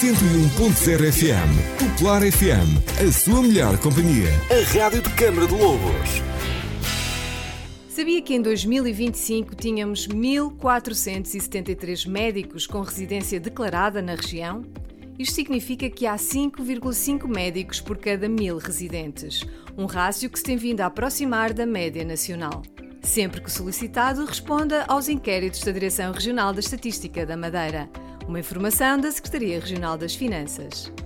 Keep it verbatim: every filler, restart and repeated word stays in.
cento e um ponto zero F M. Popular F M, a sua melhor companhia. A rádio de Câmara de Lobos. Sabia que em dois mil e vinte e cinco tínhamos mil quatrocentos e setenta e três médicos com residência declarada na região? Isto significa que há cinco vírgula cinco médicos por cada mil residentes, um rácio que se tem vindo a aproximar da média nacional. Sempre que solicitado, responda aos inquéritos da Direção Regional da Estatística da Madeira. Uma informação da Secretaria Regional das Finanças.